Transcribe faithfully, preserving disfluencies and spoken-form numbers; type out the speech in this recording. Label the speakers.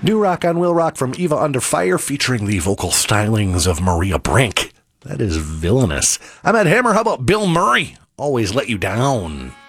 Speaker 1: New Rock on Will Rock from Eva Under Fire, featuring the vocal stylings of Maria Brink. That is villainous. I'm Ed Hammer. How about Bill Murray? Always Let You Down.